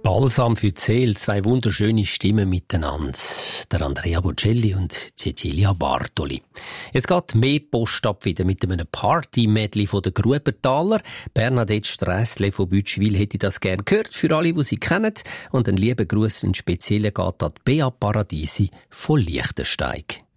Balsam für die Seele, zwei wunderschöne Stimmen miteinander. Der Andrea Bocelli und Cecilia Bartoli. Jetzt geht mehr Post ab wieder mit einem Party-Medley von den Grubentaler. Bernadette Strässle von Bütschwil hätte das gern gehört, für alle, die sie kennen. Und ein lieber Gruß, ein spezieller geht an die Bea Paradisi von Liechtensteig.